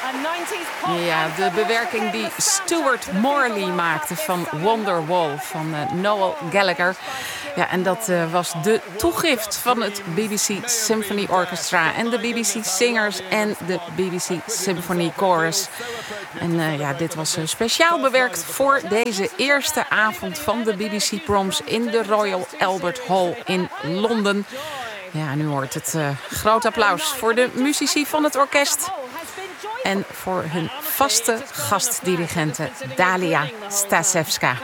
Ja, de bewerking die Stuart Morley maakte van Wonderwall van Noel Gallagher. Ja, en dat was de toegift van het BBC Symphony Orchestra en de BBC Singers en de BBC Symphony Chorus. En dit was speciaal bewerkt voor deze eerste avond van de BBC Proms in de Royal Albert Hall in Londen. Ja, en u hoort het groot applaus voor de muzici van het orkest. En voor hun vaste gastdirigente Dalia Stasevska.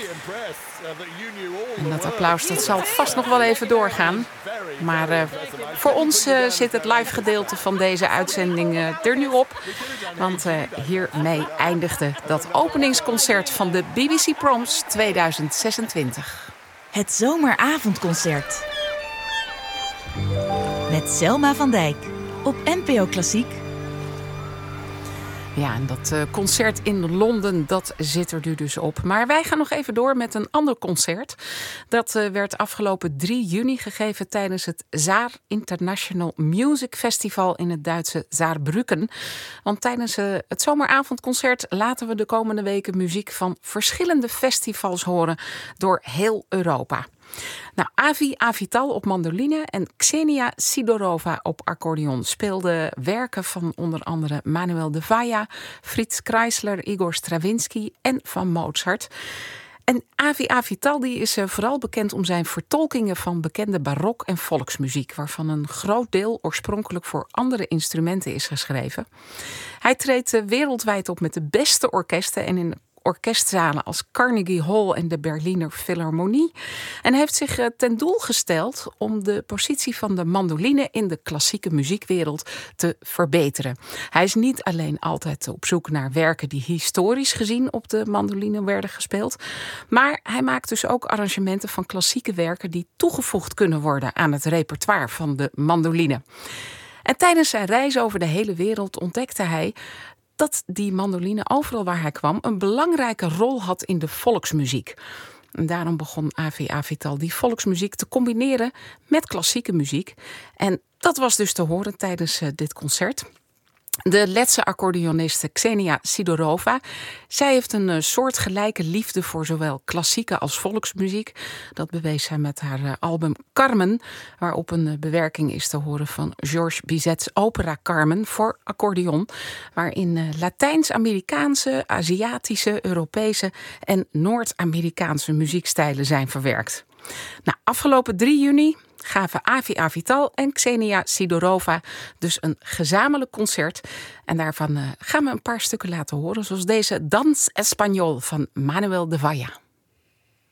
En dat applaus dat zal vast nog wel even doorgaan. Maar voor ons zit het live gedeelte van deze uitzending er nu op. Want hiermee eindigde dat openingsconcert van de BBC Proms 2026. Het zomeravondconcert. Met Selma van Dijk op NPO Klassiek. Ja, en dat concert in Londen, dat zit er nu dus op. Maar wij gaan nog even door met een ander concert. Dat werd afgelopen 3 juni gegeven tijdens het Saar International Music Festival in het Duitse Saarbrücken. Want tijdens het zomeravondconcert laten we de komende weken muziek van verschillende festivals horen door heel Europa. Nou, Avi Avital op mandoline en Ksenia Sidorova op accordeon speelden werken van onder andere Manuel de Falla, Fritz Kreisler, Igor Stravinsky en van Mozart. En Avi Avital die is vooral bekend om zijn vertolkingen van bekende barok- en volksmuziek, waarvan een groot deel oorspronkelijk voor andere instrumenten is geschreven. Hij treedt wereldwijd op met de beste orkesten en in orkestzalen als Carnegie Hall en de Berliner Philharmonie. En heeft zich ten doel gesteld om de positie van de mandoline in de klassieke muziekwereld te verbeteren. Hij is niet alleen altijd op zoek naar werken die historisch gezien op de mandoline werden gespeeld, maar hij maakt dus ook arrangementen van klassieke werken die toegevoegd kunnen worden aan het repertoire van de mandoline. En tijdens zijn reis over de hele wereld ontdekte hij dat die mandoline overal waar hij kwam een belangrijke rol had in de volksmuziek. En daarom begon Avi Avital die volksmuziek te combineren met klassieke muziek. En dat was dus te horen tijdens dit concert. De Letse accordeoniste Ksenia Sidorova. Zij heeft een soortgelijke liefde voor zowel klassieke als volksmuziek. Dat bewees zij met haar album Carmen, waarop een bewerking is te horen van Georges Bizet's opera Carmen voor accordeon, waarin Latijns-Amerikaanse, Aziatische, Europese en Noord-Amerikaanse muziekstijlen zijn verwerkt. Nou, afgelopen 3 juni gaven Avi Avital en Ksenia Sidorova dus een gezamenlijk concert. En daarvan gaan we een paar stukken laten horen, zoals deze Dans Español van Manuel de Falla.